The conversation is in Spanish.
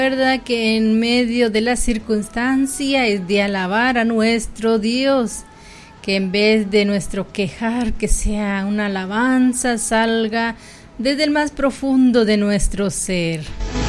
Recuerda que en medio de la circunstancia es de alabar a nuestro Dios, que en vez de nuestro quejar, que sea una alabanza, salga desde el más profundo de nuestro ser.